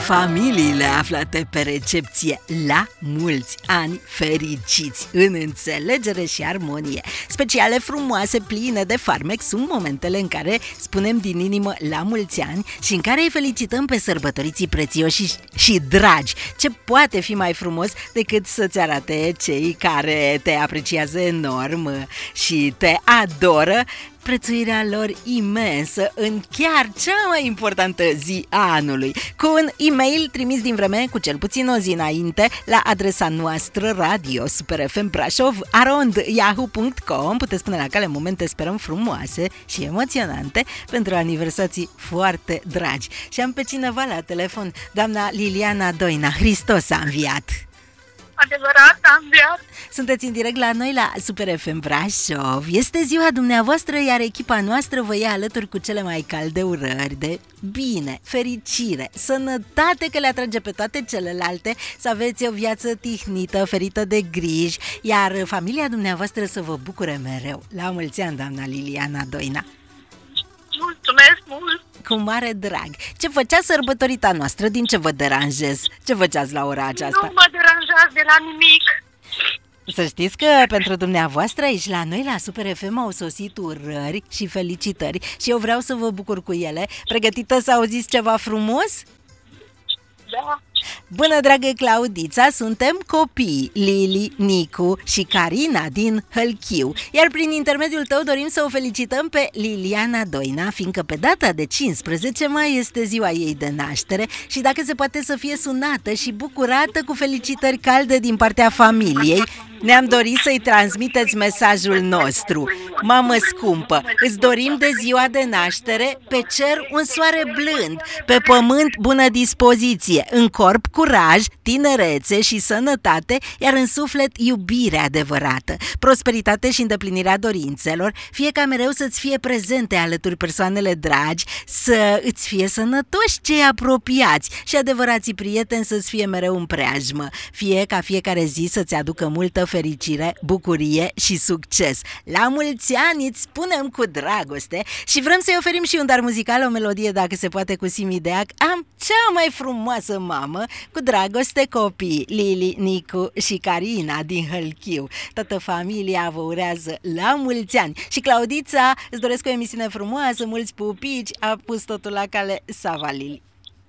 Familiile aflate pe recepție, la mulți ani fericiți, în înțelegere și armonie. Speciale frumoase, pline de farmec, sunt momentele în care spunem din inimă la mulți ani și în care îi felicităm pe sărbătoriții prețioși și dragi. Ce poate fi mai frumos decât să-ți arate cei care te apreciază enorm și te adoră prețuirea lor imensă în chiar cea mai importantă zi a anului, cu un e-mail trimis din vreme cu cel puțin o zi înainte la adresa noastră radio superfmbrașov@yahoo.com. Puteți pune la cale momente, sperăm, frumoase și emoționante pentru aniversații foarte dragi. Și am pe cineva la telefon, doamna Liliana Doina. Hristos a înviat! Adevărat, am înviat. Sunteți în direct la noi la Super FM Brașov. Este ziua dumneavoastră, iar echipa noastră vă ia alături cu cele mai calde urări de bine, fericire, sănătate, că le atrage pe toate celelalte, să aveți o viață tihnită, ferită de griji, iar familia dumneavoastră să vă bucure mereu. La mulți ani, doamna Liliana Doina! Mulțumesc mult! Cu mare drag! Ce făcea sărbătorita noastră? Din ce vă deranjez? Ce făceați la ora aceasta? Nu mă deranjați de la nimic. Să știți că pentru dumneavoastră aici la noi la Super FM au sosit urări și felicitări și eu vreau să vă bucur cu ele. Pregătită să auziți ceva frumos? Da. Bună, dragă Claudița, suntem copii, Lili, Nicu și Carina din Hălchiu, iar prin intermediul tău dorim să o felicităm pe Liliana Doina, fiindcă pe data de 15 mai este ziua ei de naștere și dacă se poate să fie sunată și bucurată cu felicitări calde din partea familiei, ne-am dorit să-i transmiteți mesajul nostru. Mamă scumpă, îți dorim de ziua de naștere pe cer un soare blând, pe pământ bună dispoziție, în corp curaj, tinerețe și sănătate, iar în suflet iubire adevărată, prosperitate și îndeplinirea dorințelor, fie ca mereu să-ți fie prezente alături persoanele dragi, să îți fie sănătoși cei apropiați și adevărații prieteni să-ți fie mereu în preajmă, fie ca fiecare zi să-ți aducă multă fericire, bucurie și succes. La mulți ani îți spunem cu dragoste și vrem să-i oferim și un dar muzical, o melodie dacă se poate cu Simi Deac. Am cea mai frumoasă mamă, cu dragoste copii, Lili, Nicu și Carina din Hălchiu. Toată familia vă urează la mulți ani. Și Claudița, îți doresc o emisiune frumoasă, mulți pupici, a pus totul la cale Sava Lili.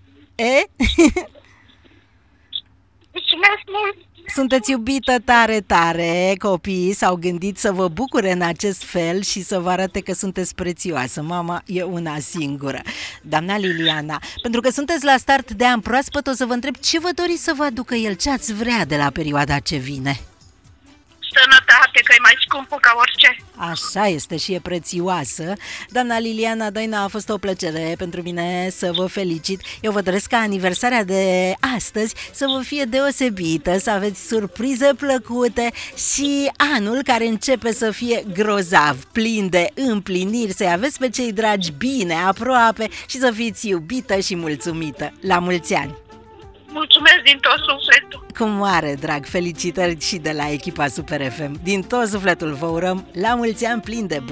Mulțumesc mult! Sunteți iubită tare, tare, copiii s-au gândit să vă bucure în acest fel și să vă arate că sunteți prețioasă. Mama e una singură. Doamna Liliana, pentru că sunteți la start de an proaspăt, o să vă întreb ce vă doriți să vă aducă el, ce ați vrea de la perioada ce vine? Sănătate, că e mai scumpă ca orice. Așa este și e prețioasă. Doamna Liliana Doina, a fost o plăcere pentru mine să vă felicit. Eu vă doresc ca aniversarea de astăzi să vă fie deosebită, să aveți surprize plăcute și anul care începe să fie grozav, plin de împliniri, să-i aveți pe cei dragi bine, aproape și să fiți iubită și mulțumită. La mulți ani! Mulțumesc din tot sufletul! Cu mare drag, felicitări și de la echipa Super FM. Din tot sufletul vă urăm la mulți ani plini de bucurie.